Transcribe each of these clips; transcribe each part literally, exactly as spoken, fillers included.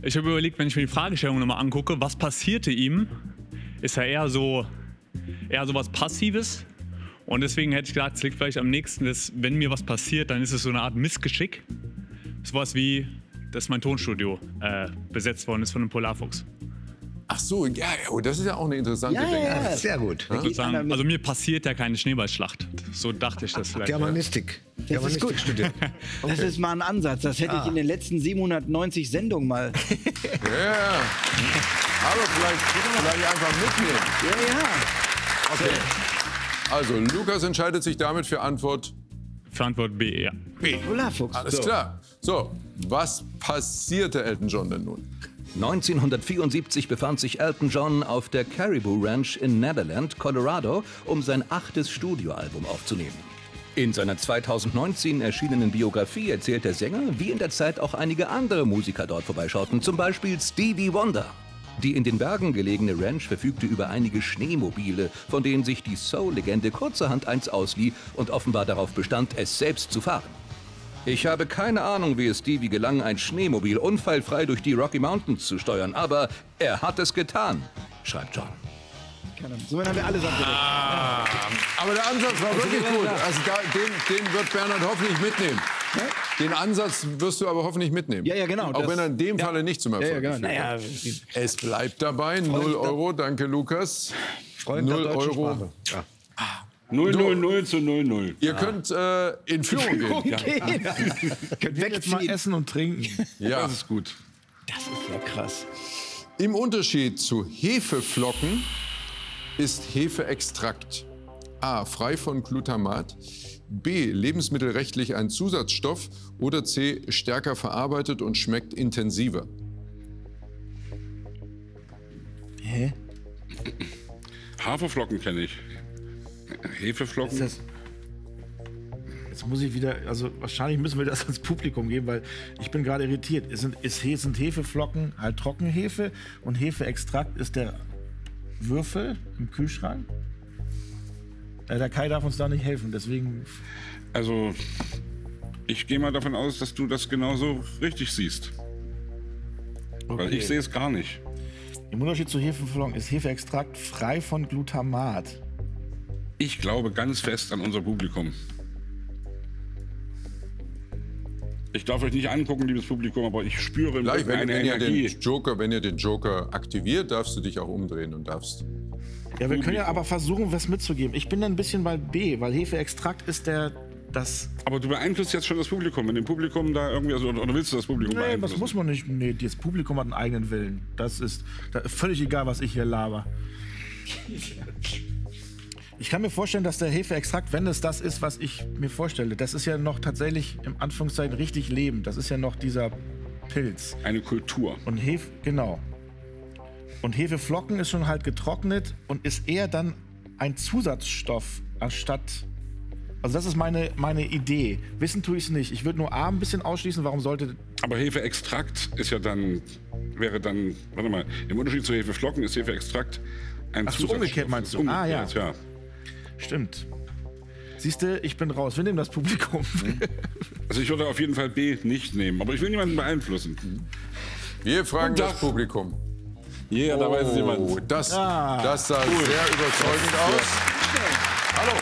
Ich habe überlegt, wenn ich mir die Fragestellung nochmal angucke, was passierte ihm, ist er eher so, eher so was Passives. Und deswegen hätte ich gedacht, es liegt vielleicht am nächsten, dass, wenn mir was passiert, dann ist es so eine Art Missgeschick. Sowas wie, dass mein Tonstudio äh, besetzt worden ist von einem Polarfuchs. Ach so, ja, oh, das ist ja auch eine interessante Ja, Denke. ja, sehr gut. Ja? Sozusagen, also mir passiert ja keine Schneeballschlacht. So dachte ich das vielleicht. Germanistik. Das Germanistik ist gut. studiert. Das ist mal ein Ansatz. Das hätte ich in den letzten siebenhundertneunzig Sendungen mal. Ja, aber vielleicht, vielleicht einfach mitnehmen. Ja, ja. Okay. Also, Lukas entscheidet sich damit für Antwort Für Antwort B, ja. B. Polarfuchs. Alles So. klar. So, was passierte Elton John denn nun? neunzehnhundertvierundsiebzig befand sich Elton John auf der Caribou Ranch in Nederland, Colorado, um sein achtes Studioalbum aufzunehmen. In seiner zweitausendneunzehn erschienenen Biografie erzählt der Sänger, wie in der Zeit auch einige andere Musiker dort vorbeischauten, zum Beispiel Stevie Wonder. Die in den Bergen gelegene Ranch verfügte über einige Schneemobile, von denen sich die Soul-Legende kurzerhand eins auslieh und offenbar darauf bestand, es selbst zu fahren. Ich habe keine Ahnung, wie es Stevie gelang, ein Schneemobil unfallfrei durch die Rocky Mountains zu steuern, aber er hat es getan, schreibt John. So haben wir alles abgedeckt. Ah, aber der Ansatz war wirklich gut. Also da, den, den wird Bernhard hoffentlich mitnehmen. Den Ansatz wirst du aber hoffentlich mitnehmen. Ja, ja, genau. Auch Das- wenn er in dem ja. Falle nicht zum Ja, ja, Erfolg genau. geführt Naja, hat. Es bleibt dabei, null Euro. Danke, Lukas. Freund der null deutschen Euro. Sprache. Ja. null null null zu null null. Ihr könnt äh, in Führung gehen. Könnt Jetzt mal wegziehen. essen und trinken. Ja. Das ist gut. Das ist ja krass. Im Unterschied zu Hefeflocken ist Hefeextrakt A. frei von Glutamat, B. lebensmittelrechtlich ein Zusatzstoff oder C. stärker verarbeitet und schmeckt intensiver. Hä? Haferflocken kenne ich. Hefeflocken. Ist das Jetzt muss ich wieder, also wahrscheinlich müssen wir das ans Publikum geben, weil ich bin gerade irritiert. Es sind, ist, He- sind Hefeflocken halt Trockenhefe und Hefeextrakt ist der Würfel im Kühlschrank? Äh, der Kai darf uns da nicht helfen, deswegen. Also, ich gehe mal davon aus, dass du das genauso richtig siehst. Weil Okay. ich sehe es gar nicht. Im Unterschied zu Hefeflocken ist Hefeextrakt frei von Glutamat. Ich glaube ganz fest an unser Publikum. Ich darf euch nicht angucken, liebes Publikum, aber ich spüre im Gleich, Rücken wenn, eine wenn, ihr Energie. den Joker, wenn ihr den Joker aktiviert, darfst du dich auch umdrehen und darfst. Ja, wir können ja aber versuchen, was mitzugeben. Ich bin dann ein bisschen bei B, weil Hefeextrakt ist der, das. Aber du beeinflusst jetzt schon das Publikum. Wenn dem Publikum da irgendwie, also, oder willst du das Publikum Nee, das beeinflussen? muss man nicht. Nee, das Publikum hat einen eigenen Willen. Das ist, das ist völlig egal, was ich hier laber. Ich kann mir vorstellen, dass der Hefeextrakt, wenn es das ist, was ich mir vorstelle, das ist ja noch tatsächlich im Anführungszeichen richtig lebend. Das ist ja noch dieser Pilz. Eine Kultur. Und Hefe, genau. Und Hefeflocken ist schon halt getrocknet und ist eher dann ein Zusatzstoff anstatt. Also das ist meine, meine Idee. Wissen tue ich es nicht. Ich würde nur A ein bisschen ausschließen. Warum sollte. Aber Hefeextrakt ist ja dann, wäre dann, warte mal, im Unterschied zu Hefeflocken ist Hefeextrakt ein Ach so, Zusatzstoff. umgekehrt meinst du? Umgekehrt, Ah, ja. ja. Stimmt. Siehst du, ich bin raus. Wir nehmen das Publikum. Also ich würde auf jeden Fall B nicht nehmen, aber ich will niemanden beeinflussen. Wir fragen Und das das- Publikum. Ja, da weiß es Oh, jemand. das, Ah, das sah sehr überzeugend aus. Hallo.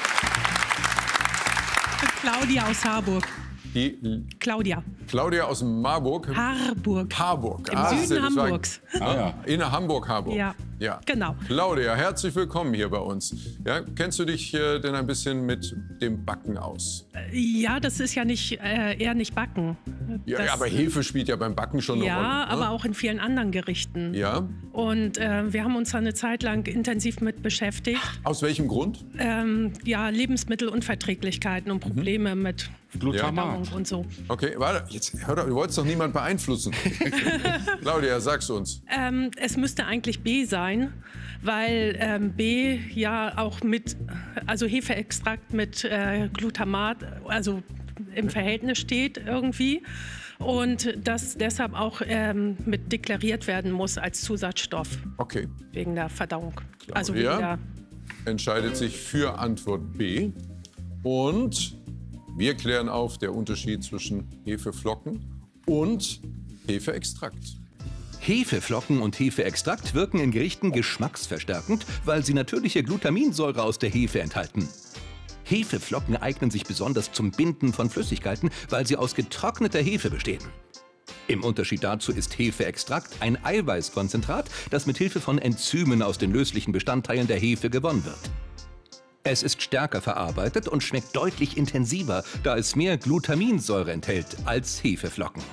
Claudia aus Harburg. Die Claudia. Claudia aus Marburg. Harburg. Harburg. Im Ah, Süden das war- Hamburgs. Ah, ja. In Hamburg, Harburg. Ja. Ja. Genau. Claudia, herzlich willkommen hier bei uns. Ja, kennst du dich äh, denn ein bisschen mit dem Backen aus? Ja, das ist ja nicht, äh, eher nicht Backen. Ja, das, ja, aber Hefe spielt ja beim Backen schon eine Ja, Rolle. ne? aber auch in vielen anderen Gerichten. Ja. Und äh, wir haben uns da eine Zeit lang intensiv mit beschäftigt. Aus welchem Grund? Ähm, ja, Lebensmittelunverträglichkeiten und Probleme mit Glutamat. Verdauung und so. Okay, warte, jetzt hör doch, du wolltest doch niemand beeinflussen. Claudia, sag's uns. Ähm, es müsste eigentlich B sein, weil ähm, B ja auch mit, also Hefeextrakt mit äh, Glutamat, also im Verhältnis steht irgendwie. Und das deshalb auch ähm, mit deklariert werden muss als Zusatzstoff Okay, wegen der Verdauung. Also wegen Claudia der, entscheidet sich für Antwort B. Und wir klären auf der Unterschied zwischen Hefeflocken und Hefeextrakt. Hefeflocken und Hefeextrakt wirken in Gerichten geschmacksverstärkend, weil sie natürliche Glutaminsäure aus der Hefe enthalten. Hefeflocken eignen sich besonders zum Binden von Flüssigkeiten, weil sie aus getrockneter Hefe bestehen. Im Unterschied dazu ist Hefeextrakt ein Eiweißkonzentrat, das mit Hilfe von Enzymen aus den löslichen Bestandteilen der Hefe gewonnen wird. Es ist stärker verarbeitet und schmeckt deutlich intensiver, da es mehr Glutaminsäure enthält als Hefeflocken.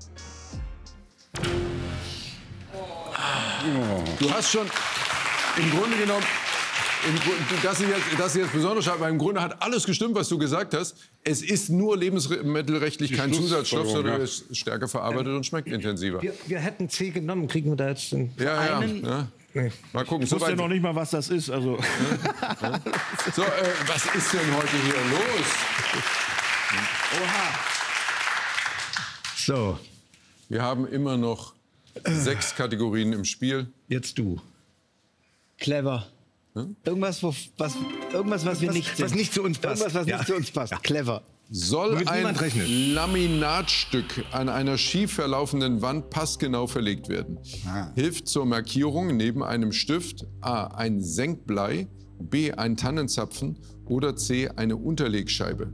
Du hast schon im Grunde genommen, im, das, ist jetzt, das ist jetzt besonders schade, weil im Grunde hat alles gestimmt, was du gesagt hast. Es ist nur lebensmittelrechtlich Die kein Zusatzstoff, sondern ja. es ist stärker verarbeitet ähm, und schmeckt intensiver. Wir, wir hätten C genommen, kriegen wir da jetzt den Ja, ja, einen? ja. Nee. Mal gucken. Ich So wusste ja weit- noch nicht mal, was das ist. Also. Ja. So, äh, was ist denn heute hier los? Oha. So, Wir haben immer noch sechs Kategorien im Spiel. jetzt du. Clever. Irgendwas, wo, was, irgendwas, was wir Was- nicht sind. was nicht zu uns passt. Irgendwas, was Ja. nicht zu uns passt. Clever. Soll Womit ein niemand rechnet. Laminatstück an einer schief verlaufenden Wand passgenau verlegt werden? Hilft zur Markierung neben einem Stift A. ein Senkblei, B. ein Tannenzapfen oder C. eine Unterlegscheibe?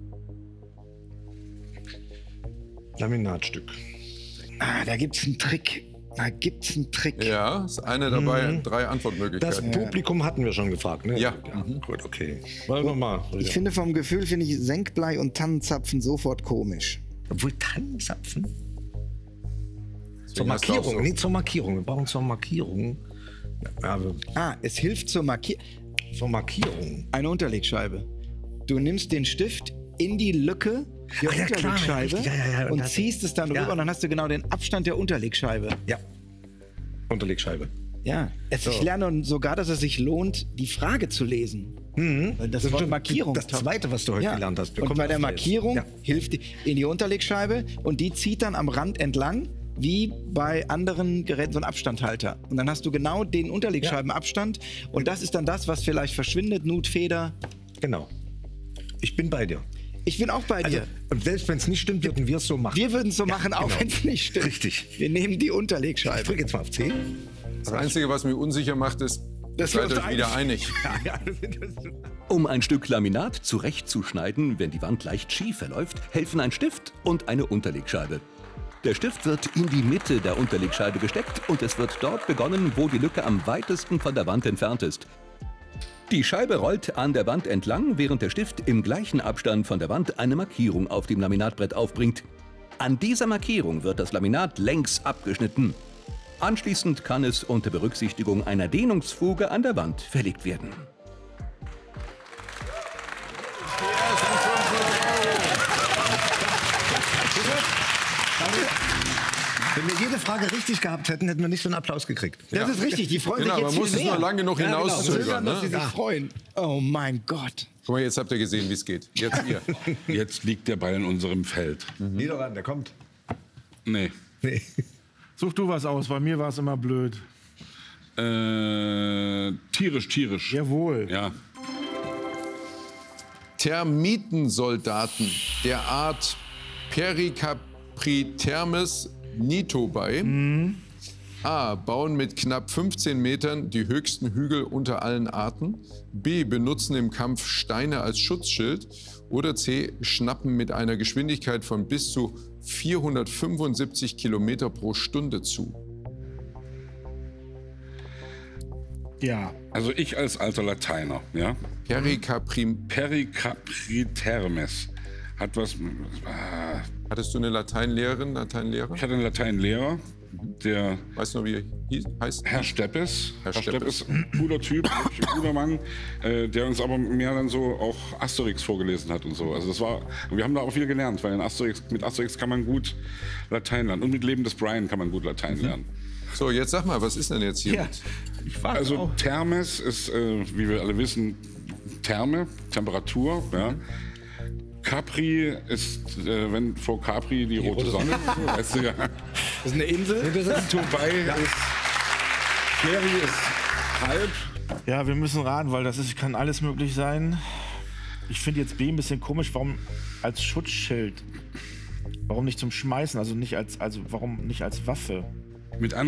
Laminatstück. Ah, da gibt's einen Trick. Da gibt's einen Trick. Ja, ist eine dabei, drei Das Antwortmöglichkeiten. Publikum hatten wir schon gefragt, ne? Ja. Gut, okay. Wollen wir mal. Ich finde vom Gefühl, finde ich Senkblei und Tannenzapfen sofort komisch. Obwohl Tannenzapfen? Zur Deswegen hast du auch Markierung, so- nee, zur Markierung. Wir brauchen zur Markierung. Ja, aber Ah, es hilft zur Markierung. zur Markierung. Eine Unterlegscheibe. Du nimmst den Stift in die Lücke der Ah, ja, klar, Unterlegscheibe richtig, ja, ja, ja. Und und das- ziehst es dann ja. rüber und dann hast du genau den Abstand der Unterlegscheibe. Ja. Unterlegscheibe. Ja, es, ich lerne sogar, dass es sich lohnt, die Frage zu lesen. Weil das, Wort stimmt. Markierung. Das Zweite, was du heute ja. gelernt hast. Wir Und kommen bei der auf das. Markierung Ja. hilft die in die Unterlegscheibe und die zieht dann am Rand entlang, wie bei anderen Geräten so ein Abstandhalter. Und dann hast du genau den Unterlegscheibenabstand und das ist dann das, was vielleicht verschwindet, Nut, Feder. Genau. Ich bin bei dir. Ich bin auch bei Also, dir. und selbst wenn es nicht stimmt, würden wir es so machen. Wir würden es so machen, auch genau. wenn es nicht stimmt. Richtig. Wir nehmen die Ich Unterlegscheibe. drücke jetzt mal auf C. Das Einzige, was mich unsicher macht, ist, Das seid wird euch wieder einig. Ja, ja. Um ein Stück Laminat zurechtzuschneiden, wenn die Wand leicht schief verläuft, helfen ein Stift und eine Unterlegscheibe. Der Stift wird in die Mitte der Unterlegscheibe gesteckt und es wird dort begonnen, wo die Lücke am weitesten von der Wand entfernt ist. Die Scheibe rollt an der Wand entlang, während der Stift im gleichen Abstand von der Wand eine Markierung auf dem Laminatbrett aufbringt. An dieser Markierung wird das Laminat längs abgeschnitten. Anschließend kann es unter Berücksichtigung einer Dehnungsfuge an der Wand verlegt werden. Wenn wir jede Frage richtig gehabt hätten, hätten wir nicht so einen Applaus gekriegt. Das ist richtig, die freuen Genau, sich man jetzt muss viel es mehr. nur lang genug Ja, genau. hinauszögern. Zögern, dass sie Ne? sich freuen. Oh mein Gott. Guck mal, jetzt habt ihr gesehen, wie es geht. Jetzt ihr. Jetzt liegt der Ball in unserem Feld. Niederland, der kommt. Nee. Nee. Such du was aus, bei mir war es immer blöd. Äh, tierisch, tierisch. Jawohl. Ja. Termitensoldaten der Art Pericapritermes nitobai A. Bauen mit knapp fünfzehn Metern die höchsten Hügel unter allen Arten. B. Benutzen im Kampf Steine als Schutzschild. Oder C. Schnappen mit einer Geschwindigkeit von bis zu vierhundertfünfundsiebzig Kilometer pro Stunde zu. Ja. Also ich als alter Lateiner, ja. Pericaprim. Pericapritermes hat was. Äh, Hattest du eine Lateinlehrerin, Lateinlehrer? ich hatte einen Lateinlehrer, der Weißt du noch, wie er hieß, heißt? Herr Steppes. Herr Herr Steppes. Steppes, ein cooler Typ, wirklich ein cooler Mann, äh, der uns aber mehr dann so auch Asterix vorgelesen hat und so. Also das war, und wir haben da auch viel gelernt, weil in Asterix, mit Asterix kann man gut Latein lernen und mit Leben des Brian kann man gut Latein lernen. So, jetzt sag mal, was ist denn jetzt hier? Ja. mit- Ich frage Also auch. Thermes ist, äh, wie wir alle wissen, Therme, Temperatur. Ja. Capri ist, äh, wenn vor Capri die, rote, rote Sonne, so, weißt du ja. Das ist eine Insel. Dubai ist, Peri ist halb. Ja, wir müssen raten, weil das ist, kann alles möglich sein. Ich finde jetzt B ein bisschen komisch, warum als Schutzschild? Warum nicht zum Schmeißen? Also nicht als, also warum nicht als Waffe? Mit einer